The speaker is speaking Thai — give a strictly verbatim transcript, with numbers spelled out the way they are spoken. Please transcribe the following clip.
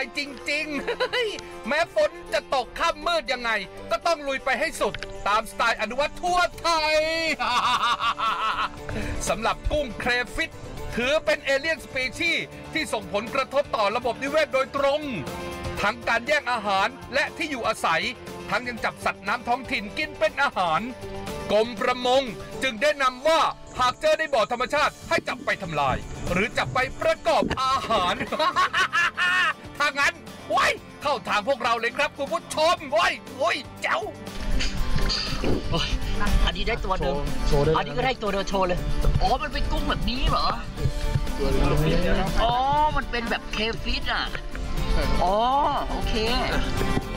จริงๆ แม้ฝนจะตกค่ำมืดยังไงก็ต้องลุยไปให้สุดตามสไตล์อนุวัฒน์ทั่วไทย สำหรับกุ้งเครฟิชถือเป็นเอเลี่ยนสปีชีส์ที่ส่งผลกระทบต่อระบบนิเวศโดยตรงทั้งการแย่งอาหารและที่อยู่อาศัยทั้งยังจับสัตว์น้ำท้องถิ่นกินเป็นอาหารกรมประมงจึงได้นำว่าหากเจอในบ่อธรรมชาติให้จับไปทำลายหรือจับไปประกอบอาหาร ถ้างั้นว้ยเข้าทางพวกเราเลยครับคุณผู้ชมว้ยโอ้ยเจ้าอันนี้ได้ตัวเดิมอันนี้ก็ได้ตัวเดิมโชว์เลยอ๋อมันเป็นกุ้งแบบนี้เหรออ๋อมันเป็นแบบเคฟิชอ่ะอ๋อโอเค